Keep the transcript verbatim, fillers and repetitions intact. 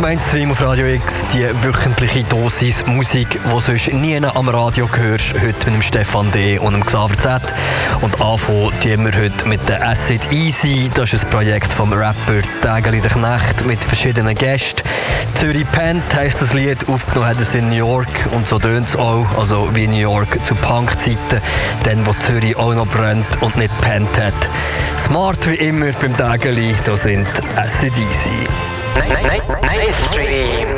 Mainstream auf Radio X, die wöchentliche Dosis Musik, die sonst nie am Radio hörst. Heute mit dem Stefan D. und dem Xaver Z. Und anfangen tun wir heute mit der Acid Easy. Das ist ein Projekt vom Rapper Tägeli der Knecht mit verschiedenen Gästen. Zürich pennt heisst das Lied, aufgenommen hat es in New York und so tönt es auch, also wie New York zu Punk-Zeiten, dann wo Zürich auch noch brennt und nicht pennt hat. Smart wie immer beim Tägeli, da sind Acid Easy. Mainstream.